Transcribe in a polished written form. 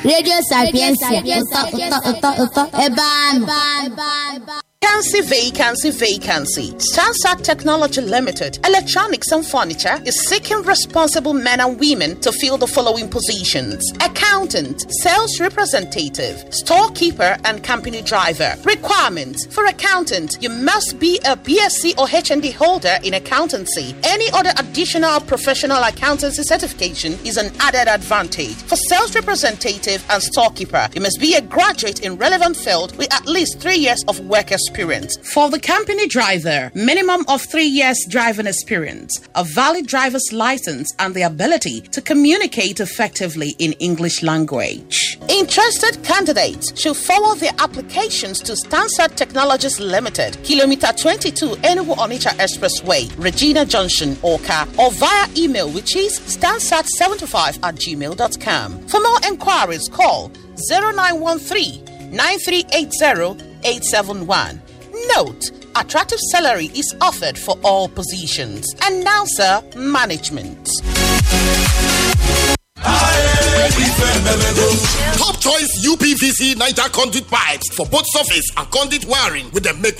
Radio Sapiensia. Ụtọ ebe anụ. Vacancy. Stansat Technology Limited, Electronics and Furniture is seeking responsible men and women to fill the following positions: accountant, sales representative, storekeeper, and company driver. Requirements: for accountant, you must be a BSc or HND holder in accountancy. Any other additional professional accountancy certification is an added advantage. For sales representative and storekeeper, you must be a graduate in relevant field with at least 3 years of work experience. For the company driver, minimum of 3 years driving experience, a valid driver's license, and the ability to communicate effectively in English language. Interested candidates should forward their applications to Stansat Technologies Limited, Kilometer 22 Enugu Onitsha Expressway, Regina Junction, Oka, or via email, which is stansat75@gmail.com. For more enquiries, call 0913 9380 871. Note: attractive salary is offered for all positions. And now, sir, management. Top choice UPVC 9 conduit pipes for both surface and conduit wiring with the make